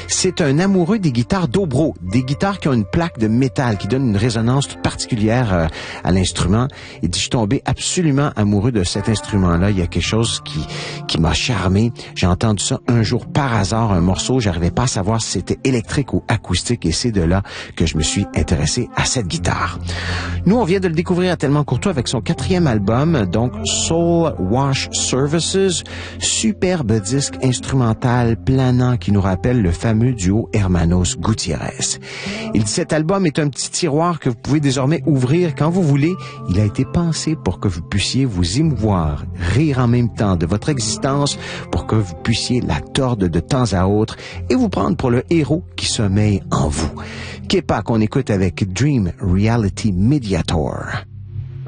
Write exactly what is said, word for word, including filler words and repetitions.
C'est un amoureux des guitares Dobro, des guitares qui ont une plaque de métal qui donne une résonance toute particulière euh, à l'instrument. Il dit, je suis tombé absolument amoureux de cet instrument-là. Il y a quelque chose qui qui m'a charmé. J'ai entendu ça un jour par hasard, un morceau. J'arrivais pas à savoir si c'était électrique ou acoustique et c'est de là que je me suis intéressé à cette guitare. Nous, on vient de le découvrir à Tellement Courtois avec son quatrième album, donc Soul Wash Services, superbe disque instrumental planant qui nous rappelle le fameux duo Hermanos Gutiérrez. Il dit, cet album est un petit tiroir que vous pouvez désormais ouvrir quand vous voulez. Il a été pensé pour que vous puissiez vous émouvoir, rire en même temps de votre existence, pour que vous puissiez la tordre de temps à autre et vous prendre pour le héros qui sommeille en vous. Kepa qu'on écoute avec Dream Reality Mediator.